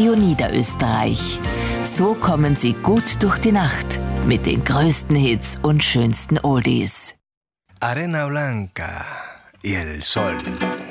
Radio Niederösterreich. So kommen Sie gut durch die Nacht mit den größten Hits und schönsten Oldies. Arena Blanca y el sol.